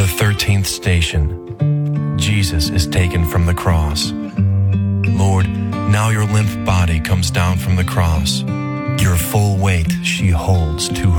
13th station, Jesus is taken from the cross. Lord, now your limp body comes down from the cross. Your full weight she holds to